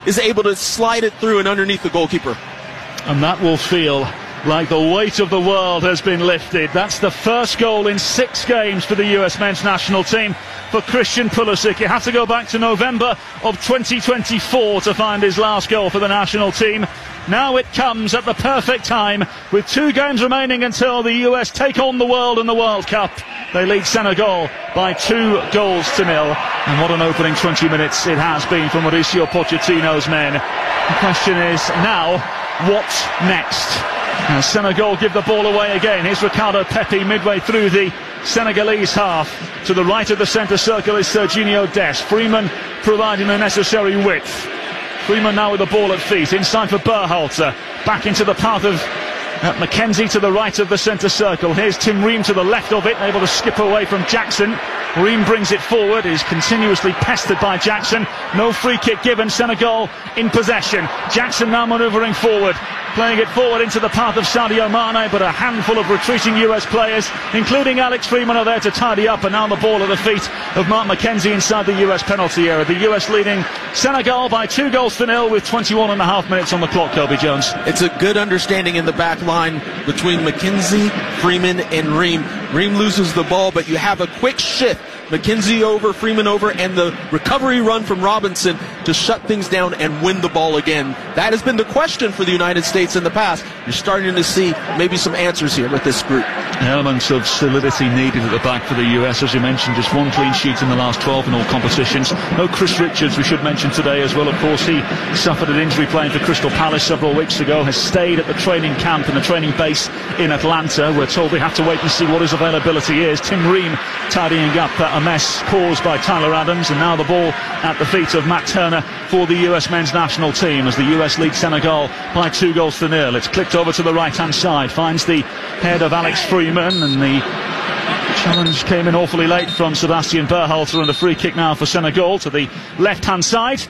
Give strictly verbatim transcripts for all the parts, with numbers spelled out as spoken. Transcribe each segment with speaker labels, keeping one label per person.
Speaker 1: is able to slide it through and underneath the goalkeeper.
Speaker 2: And that will feel like the weight of the world has been lifted. That's the first goal in six games for the U S men's national team for Christian Pulisic. You have to go back to November of twenty twenty-four to find his last goal for the national team. Now it comes at the perfect time, with two games remaining until the U S take on the world in the World Cup. They lead Senegal by two goals to nil. And what an opening twenty minutes it has been for Mauricio Pochettino's men. The question is now, what next? As Senegal give the ball away again. Here's Ricardo Pepi midway through the Senegalese half. To the right of the centre circle is Serginho Dest. Freeman providing the necessary width. Freeman now with the ball at feet. Inside for Berhalter. Back into the path of uh, McKenzie to the right of the centre circle. Here's Tim Ream to the left of it, able to skip away from Jackson. Ream brings it forward, is continuously pestered by Jackson. No free kick given. Senegal in possession. Jackson now manoeuvring forward, playing it forward into the path of Sadio Mane, but a handful of retreating U S players, including Alex Freeman, are there to tidy up. And now the ball at the feet of Mark McKenzie inside the U S penalty area. The U S leading Senegal by two goals to nil with twenty-one and a half minutes on the clock, Kobe Jones.
Speaker 1: It's a good understanding in the back line between McKenzie, Freeman and Ream. Ream loses the ball, but you have a quick shift. McKenzie over, Freeman over, and the recovery run from Robinson to shut things down and win the ball again. That has been the question for the United States in the past. You're starting to see maybe some answers here with this group.
Speaker 2: Elements of solidity needed at the back for the U S. As you mentioned, just one clean sheet in the last twelve in all competitions. No Chris Richards, we should mention today as well. Of course, he suffered an injury playing for Crystal Palace several weeks ago, has stayed at the training camp and the training base in Atlanta. We're told we have to wait and see what his availability is. Tim Ream tidying up a mess caused by Tyler Adams, and now the ball at the feet of Matt Turner for the U S men's national team as the U S lead Senegal by two goals to nil. It's clicked over to the right hand side, finds the head of Alex Freeman, and the challenge came in awfully late from Sebastian Berhalter, and a free kick now for Senegal to the left hand side.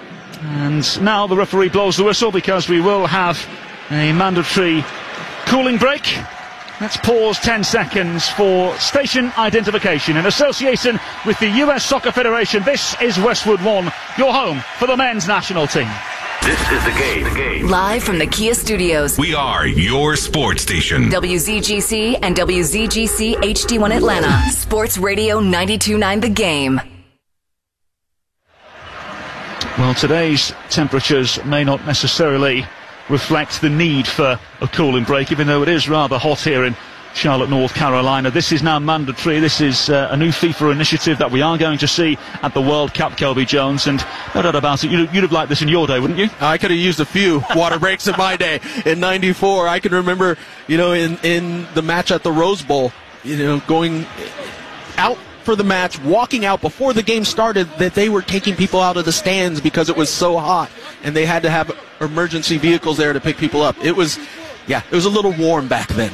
Speaker 2: And now the referee blows the whistle because we will have a mandatory cooling break. Let's pause ten seconds for station identification. In association with the U S Soccer Federation, this is Westwood One, your home for the men's national team.
Speaker 3: This is the game. The game.
Speaker 4: Live from the Kia Studios.
Speaker 3: We are your sports station.
Speaker 4: W Z G C and W Z G C H D one Atlanta. Sports Radio ninety-two point nine The Game.
Speaker 2: Well, today's temperatures may not necessarily reflect the need for a cooling break, even though it is rather hot here in Charlotte, North Carolina. This is now mandatory. This is uh, a new FIFA initiative that we are going to see at the World Cup, Kelby Jones, and no doubt about it, you'd, you'd have liked this in your day, wouldn't you?
Speaker 1: I could have used a few water breaks in my day. In ninety-four, I can remember, you know, in, in the match at the Rose Bowl, you know, going out for the match, walking out before the game started, that they were taking people out of the stands because it was so hot, and they had to have emergency vehicles there to pick people up. It was, yeah, it was a little warm back then.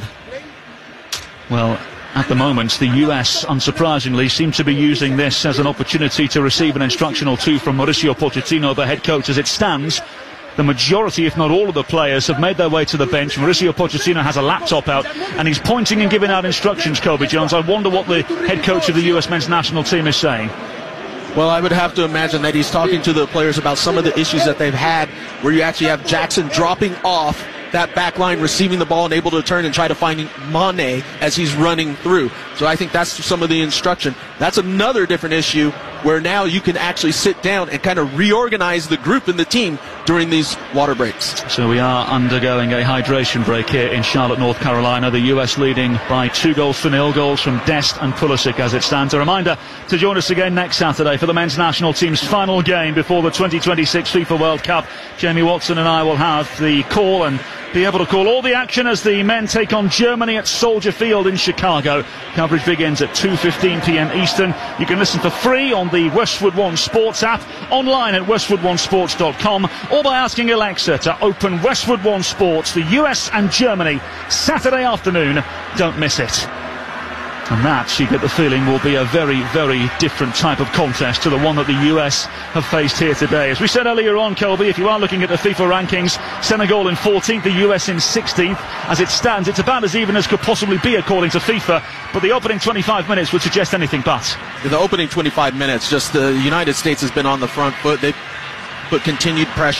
Speaker 2: Well, at the moment, the U S, unsurprisingly, seem to be using this as an opportunity to receive an instruction or two from Mauricio Pochettino, the head coach. As it stands, the majority, if not all of the players, have made their way to the bench. Mauricio Pochettino has a laptop out, and he's pointing and giving out instructions, Kobe Jones. I wonder what the head coach of the U S men's national team is saying.
Speaker 1: Well, I would have to imagine that he's talking to the players about some of the issues that they've had, where you actually have Jackson dropping off that back line, receiving the ball and able to turn and try to find Mane as he's running through. So I think that's some of the instruction. That's another different issue where now you can actually sit down and kind of reorganize the group and the team during these water breaks.
Speaker 2: So we are undergoing a hydration break here in Charlotte, North Carolina. The U S leading by two goals to nil, goals from Dest and Pulisic as it stands. A reminder to join us again next Saturday for the men's national team's final game before the twenty twenty-six FIFA World Cup. Jamie Watson and I will have the call and be able to call all the action as the men take on Germany at Soldier Field in Chicago. Coverage begins at two fifteen p m Eastern. You can listen for free on the Westwood One Sports app, online at westwood one sports dot com, or by asking Alexa to open Westwood One Sports, the U S and Germany, Saturday afternoon. Don't miss it. And that, you get the feeling, will be a very, very different type of contest to the one that the U S have faced here today. As we said earlier on, Kelby, if you are looking at the FIFA rankings, Senegal in fourteenth, the U S in sixteenth. As it stands, it's about as even as could possibly be according to FIFA, but the opening twenty-five minutes would suggest anything but.
Speaker 1: The opening twenty-five minutes, just the United States has been on the front foot. They've but continued pressure.